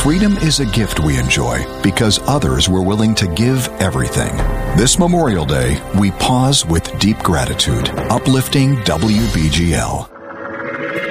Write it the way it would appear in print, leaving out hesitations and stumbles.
Freedom is a gift we enjoy because others were willing to give everything. This Memorial Day, we pause with deep gratitude, uplifting WBGL.